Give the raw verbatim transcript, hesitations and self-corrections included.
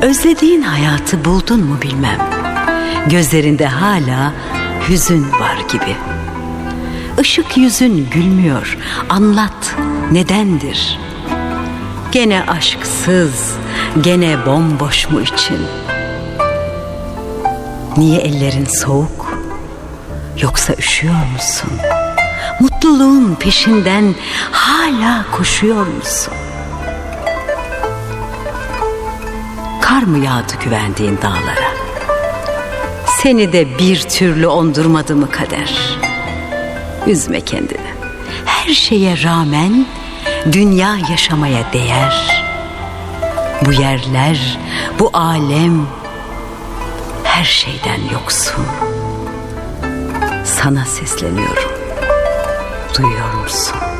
Özlediğin hayatı buldun mu bilmem. Gözlerinde hala hüzün var gibi. Işık yüzün gülmüyor. Anlat, nedendir? Gene aşksız, gene bomboş mu için? Niye ellerin soğuk? Yoksa üşüyor musun? Mutluluğun peşinden hala koşuyor musun? Kar mı yağdı güvendiğin dağlara? Seni de bir türlü ondurmadı mı kader? Üzme kendini. Her şeye rağmen dünya yaşamaya değer. Bu yerler, bu alem her şeyden yoksun. Sana sesleniyorum. Duyuyor musun?